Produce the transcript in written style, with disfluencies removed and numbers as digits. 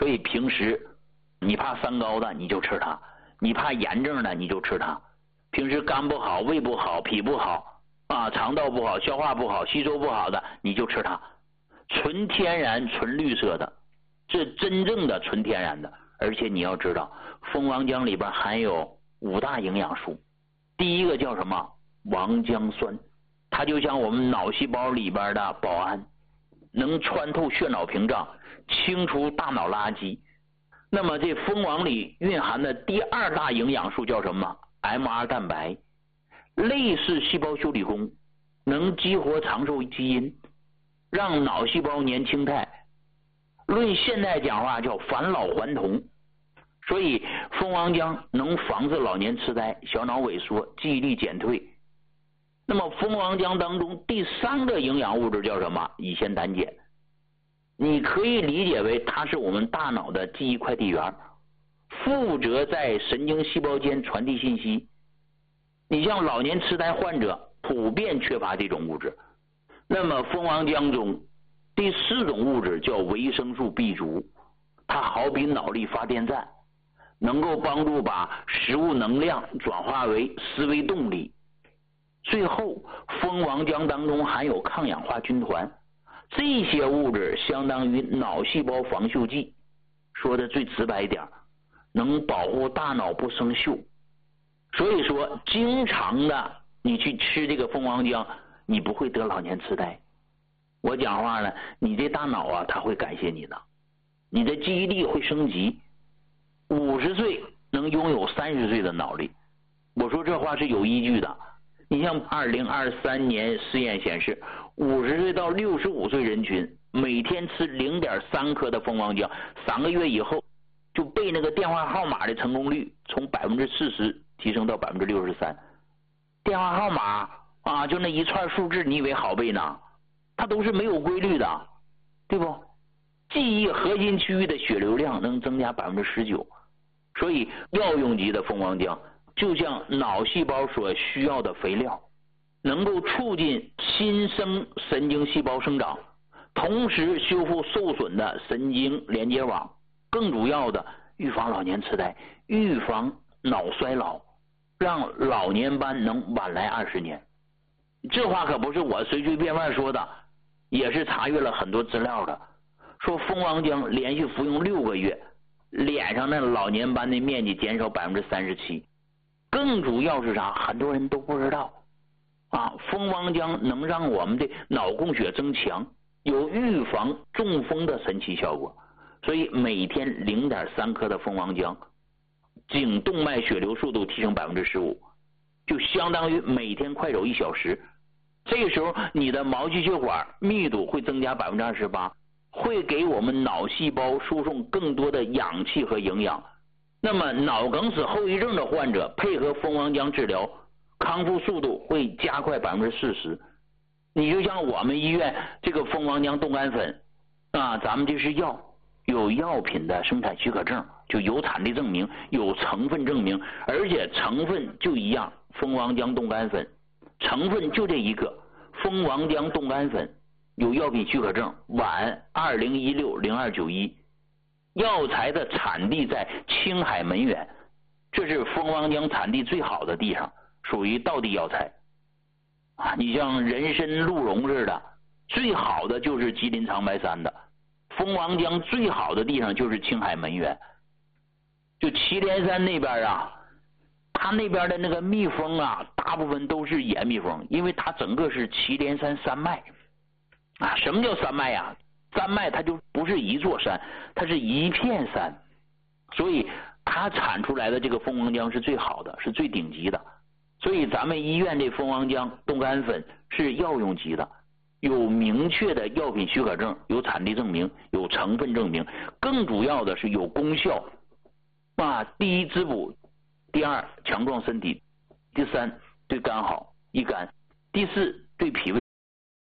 所以平时你怕三高的你就吃它，你怕炎症的你就吃它。平时肝不好、胃不好、脾不好啊，肠道不好、消化不好、吸收不好的你就吃它。纯天然、纯绿色的，这真正的纯天然的。而且你要知道，蜂王浆里边含有5大营养素。第一个叫什么？王浆酸，它就像我们脑细胞里边的保安，能穿透血脑屏障，清除大脑垃圾。那么这蜂王里蕴含的第2大营养素叫什么？MR 蛋白，类似细胞修理工，能激活长寿基因，让脑细胞年轻态。论现代讲话叫返老还童。所以蜂王浆能防治老年痴呆、小脑萎缩、记忆力减退。那么蜂王浆当中第3个营养物质叫什么？乙酰胆碱。你可以理解为它是我们大脑的记忆快递员，负责在神经细胞间传递信息。你像老年痴呆患者普遍缺乏这种物质。那么蜂王浆中第4种物质叫维生素 B 族，它好比脑力发电站，能够帮助把食物能量转化为思维动力。最后蜂王浆当中含有抗氧化军团，这些物质相当于脑细胞防锈剂，说的最直白一点，能保护大脑不生锈。所以说经常的你去吃这个蜂王浆，你不会得老年痴呆。我讲话呢，你这大脑啊，它会感谢你的，你的记忆力会升级，50岁能拥有30岁的脑力。我说这话是有依据的。你像2023年实验显示，50岁到65岁人群每天吃0.3克的蜂王浆，3个月以后就背那个电话号码的成功率从40%提升到63%。电话号码啊，就那一串数字，你以为好背呢？它都是没有规律的，对不？记忆核心区域的血流量能增加19%。所以药用级的蜂王浆就像脑细胞所需要的肥料，能够促进新生神经细胞生长，同时修复受损的神经连接网，更主要的预防老年痴呆，预防脑衰老，让老年斑能晚来20年。这话可不是我随随便便说的，也是查阅了很多资料的。说蜂王浆连续服用6个月，脸上的老年斑的面积减少37%。更主要是啥？很多人都不知道啊，蜂王浆能让我们的脑供血增强，有预防中风的神奇效果。所以每天0.3克的蜂王浆，颈动脉血流速度提升15%，就相当于每天快走1小时。这个时候你的毛细血管密度会增加28%，会给我们脑细胞输送更多的氧气和营养。那么脑梗死后遗症的患者配合蜂王浆治疗，康复速度会加快40%。你就像我们医院这个蜂王浆冻干粉啊，咱们这是药，有药品的生产许可证，就有产地证明，有成分证明，而且成分就一样，蜂王浆冻干粉成分就这一个，蜂王浆冻干粉有药品许可证，皖2016-0291，药材的产地在青海门源，这是蜂王浆产地最好的地方，属于道地药材啊。你像人参、鹿茸似的，最好的就是吉林长白山的，蜂王浆最好的地方就是青海门源。就祁连山那边啊，它那边的那个蜜蜂啊，大部分都是野蜜蜂，因为它整个是祁连山山脉啊。什么叫山脉啊？山脉它就不是一座山，它是一片山，所以它产出来的这个蜂王浆是最好的，是最顶级的。所以咱们医院这蜂王浆冻干粉是药用级的，有明确的药品许可证，有产地证明，有成分证明，更主要的是有功效啊。第一滋补，第2强壮身体，第3对肝好益肝，第4对脾胃